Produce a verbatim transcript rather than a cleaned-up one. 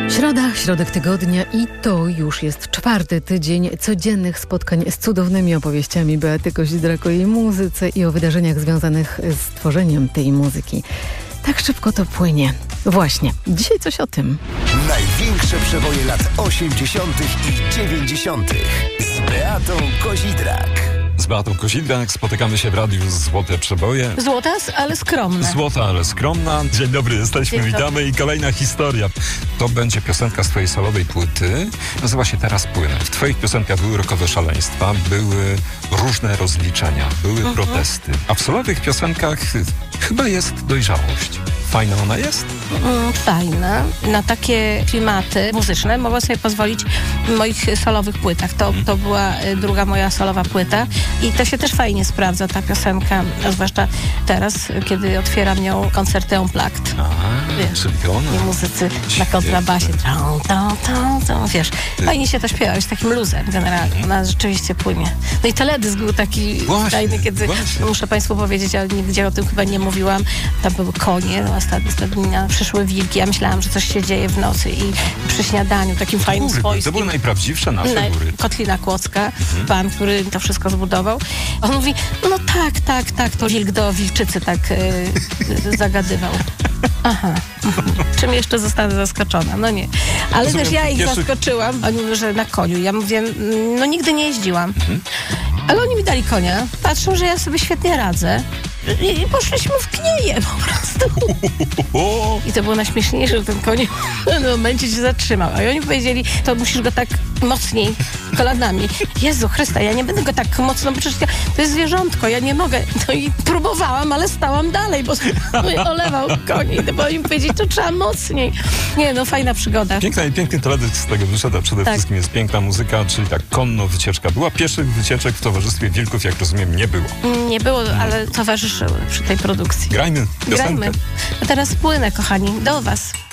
Środa, środek tygodnia i to już jest czwarty tydzień codziennych spotkań z cudownymi opowieściami Beaty Koźdrako o jej muzyce i o wydarzeniach związanych z tworzeniem tej muzyki. Tak szybko to płynie. Właśnie, dzisiaj coś o tym. Największe przeboje lat osiemdziesiątych i dziewięćdziesiątych z Beatą Kozidrak. Z Beatą Kozidrak spotykamy się w radiu Złote Przeboje. Złota, ale skromna. Złota, ale skromna. Dzień dobry, jesteśmy, Dzień witamy i kolejna historia. To będzie piosenka z twojej solowej płyty. Nazywa się Teraz płynę. W twoich piosenkach były rockowe szaleństwa, były różne rozliczenia, były mhm. protesty. A w solowych piosenkach chyba jest dojrzałość. Fajna ona jest? Mm, fajna. Na takie klimaty muzyczne mogę sobie pozwolić w moich solowych płytach. To, mm. to była druga moja solowa płyta i to się też fajnie sprawdza, ta piosenka, a zwłaszcza teraz, kiedy otwieram nią koncerty Unplugged. A, wiesz, czyli to ona. I muzycy na kontrabasie. Tą, tą, tą, tą, wiesz, fajnie się to śpiewa, jest takim luzem generalnie. Ona rzeczywiście płynie. No i teledysk był taki właśnie, fajny, kiedy, właśnie. muszę Państwu powiedzieć, ale nigdzie o tym chyba nie mówiłam, tam były konie, no, ostatnio przyszły wilki. Ja myślałam, że coś się dzieje w nocy i przy śniadaniu, takim fajnym góry, swojskim. To były najprawdziwsze nasze Na, góry. Kotlina Kłodzka, mhm. pan, który to wszystko zbudował. On mówi, no tak, tak, tak, to wilk do wilczycy tak y, zagadywał. Aha. Czym jeszcze zostanę zaskoczona? No nie. Ale Rozumiem, też ja ich pierwszy... zaskoczyłam. Oni mówią, że na koniu. Ja mówię, no nigdy nie jeździłam. Mhm. Ale oni mi dali konia. Patrzą, że ja sobie świetnie radzę. I, i poszliśmy w knieje po prostu. I to było najśmieszniejsze, że ten koń w pewnym momencie się zatrzymał. A oni powiedzieli, to musisz go tak mocniej kolanami. Jezu Chrysta, ja nie będę go tak mocno, bo przecież ja, to jest zwierzątko, ja nie mogę. No i próbowałam, ale stałam dalej, bo mnie olewał koń. Bo oni powiedzieli, to trzeba mocniej. Nie, no fajna przygoda. Piękna i piękny teledysk z tego wyszedł, a przede tak. wszystkim jest piękna muzyka, czyli tak konno wycieczka. Była pierwszych wycieczek w towarzystwie wilków, jak rozumiem, nie było. Nie było, ale towarzyszyły przy tej produkcji. Grajmy piosenkę. Grajmy. A teraz płynę, kochani, do was.